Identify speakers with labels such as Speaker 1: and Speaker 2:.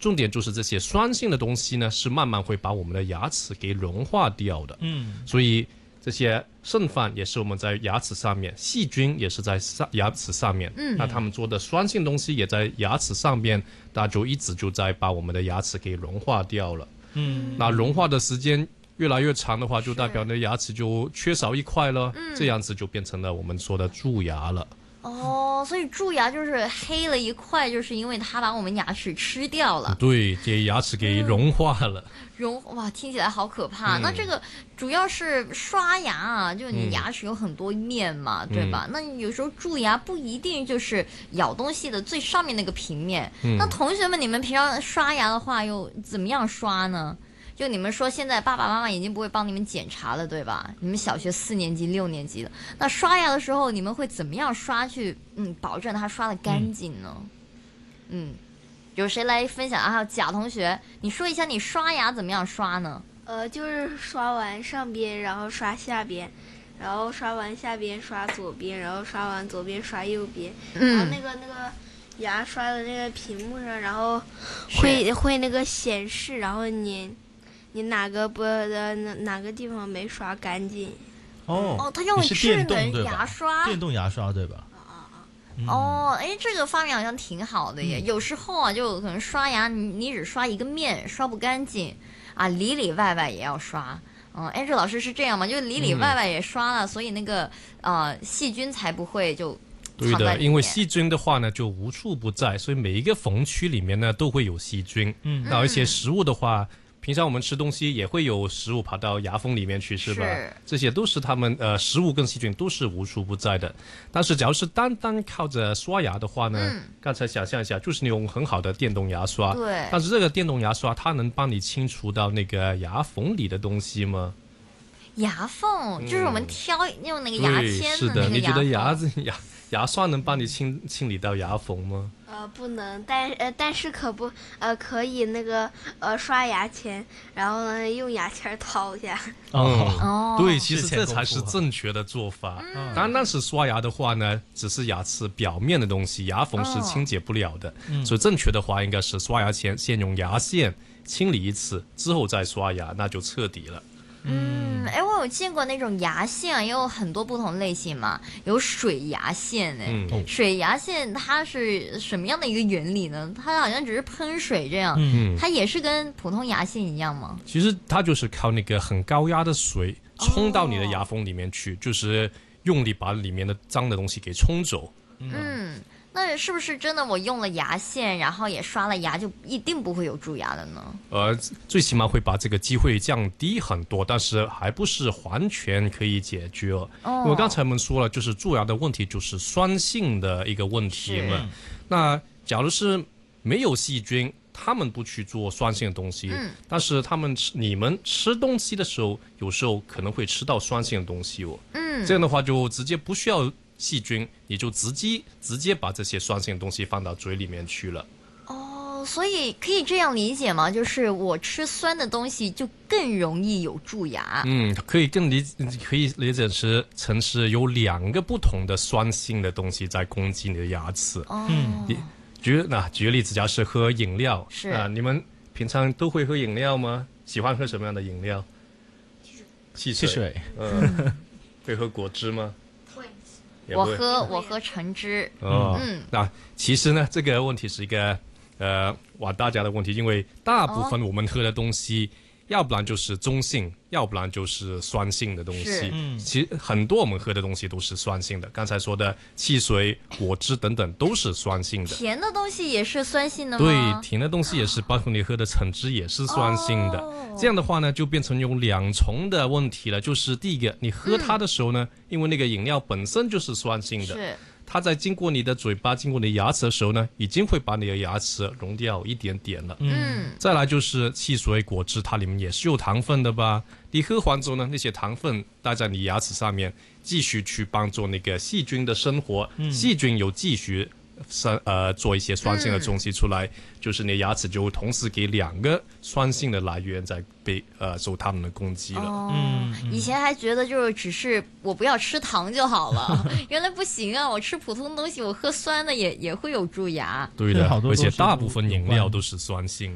Speaker 1: 重点就是这些酸性的东西呢，是慢慢会把我们的牙齿给融化掉的。所以这些剩饭也是我们在牙齿上面，细菌也是在牙齿上面。那他们做的酸性东西也在牙齿上面，那就一直就在把我们的牙齿给融化掉了。那融化的时间越来越长的话，就代表你的牙齿就缺少一块了，这样子就变成了我们说的蛀牙了。
Speaker 2: 所以蛀牙就是黑了一块，就是因为它把我们牙齿吃掉了。
Speaker 1: 对，给牙齿给融化了。
Speaker 2: 哇，听起来好可怕。那这个主要是刷牙啊，就你牙齿有很多面嘛，对吧？那有时候蛀牙不一定就是咬东西的最上面那个平面。那同学们，你们平常刷牙的话，又怎么样刷呢？就你们说现在爸爸妈妈已经不会帮你们检查了，对吧？你们小学4年级、6年级了，那刷牙的时候你们会怎么样刷去保证它刷得干净呢？有谁来分享啊？贾同学，你说一下你刷牙怎么样刷呢？
Speaker 3: 就是刷完上边，然后刷下边，然后刷完下边刷左边，然后刷完左边刷右边，然后那个牙刷的那个屏幕上，然后会那个显示，然后你哪个地方没刷干净。
Speaker 2: 它用智能牙刷，
Speaker 4: 电动牙刷对吧？
Speaker 2: 这个发明好像挺好的耶。有时候啊，就可能刷牙你只刷一个面刷不干净啊，里里外外也要刷。Andrew 老师是这样吗？就里里外外也刷了，所以那个细菌才不会就
Speaker 1: 对的，因为细菌的话呢就无处不在，所以每一个缝区里面呢都会有细菌。那而且食物的话，平常我们吃东西也会有食物跑到牙缝里面去，是吧？这些都是他们食物跟细菌都是无处不在的。但是假如是单单靠着刷牙的话呢，刚才想象一下，就是你用很好的电动牙刷，
Speaker 2: 对。
Speaker 1: 但是这个电动牙刷它能帮你清除到那个牙缝里的东西吗？
Speaker 2: 牙缝就是我们用那个牙签
Speaker 1: 是的，
Speaker 2: 那个
Speaker 1: 你觉得牙刷能帮你清理到牙缝吗？
Speaker 3: 不能，但是可以那个刷牙签，然后呢用牙签掏一下。
Speaker 1: 对，其实这才是正确的做法。单单是刷牙的话呢，只是牙齿表面的东西，牙缝是清洁不了的。所以正确的话应该是刷牙前先用牙线清理一次，之后再刷牙，那就彻底了。
Speaker 2: 我有见过那种牙线啊，也有很多不同类型嘛，有水牙线水牙线它是什么样的一个原理呢？它好像只是喷水这样，它也是跟普通牙线一样吗？
Speaker 1: 其实它就是靠那个很高压的水冲到你的牙缝里面去，就是用力把里面的脏的东西给冲走。
Speaker 2: 那是不是真的我用了牙线，然后也刷了牙，就一定不会有蛀牙的呢？
Speaker 1: 最起码会把这个机会降低很多，但是还不是完全可以解决。因为刚才我们说了，就是蛀牙的问题就是酸性的一个问题嘛。那假如是没有细菌，他们不去做酸性的东西，但是你们吃东西的时候，有时候可能会吃到酸性的东西这样的话就直接不需要细菌，你就直接把这些酸性的东西放到嘴里面去了。
Speaker 2: 所以可以这样理解吗？就是我吃酸的东西就更容易有蛀牙。
Speaker 1: 可以理解成是有2个不同的酸性的东西在攻击你的牙齿。举个例子，假设喝饮料，你们平常都会喝饮料吗？喜欢喝什么样的饮料？汽水。会喝果汁吗？
Speaker 2: 我喝橙汁。
Speaker 1: 那其实呢，这个问题是一个大家的问题，因为大部分我们喝的东西，要不然就是中性，要不然就是酸性的东西。其实很多我们喝的东西都是酸性的，刚才说的汽水、果汁等等都是酸性的。
Speaker 2: 甜的东西也是酸性的吗？
Speaker 1: 对，甜的东西也是，包括你喝的橙汁也是酸性的。这样的话呢，就变成有2重的问题了。就是第一个，你喝它的时候呢，因为那个饮料本身就是酸性的，它在经过你的嘴巴、经过你的牙齿的时候呢，已经会把你的牙齿溶掉一点点了。再来就是汽水、果汁，它里面也是有糖分的吧？你喝完之后呢，那些糖分待在你牙齿上面，继续去帮助那个细菌的生活，细菌有继续做一些酸性的东西出来，就是你的牙齿就同时给2个酸性的来源在被受它们的攻击了。
Speaker 2: 以前还觉得就是只是我不要吃糖就好了，原来不行啊！我吃普通东西，我喝酸的也会有蛀牙。
Speaker 1: 对的，而且大部分饮料都是酸性。